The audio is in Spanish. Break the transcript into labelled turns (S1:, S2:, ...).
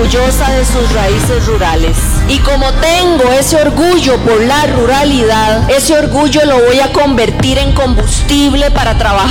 S1: orgullosa de sus raíces rurales. Y como tengo ese orgullo por la ruralidad, ese orgullo lo voy a convertir en combustible para trabajar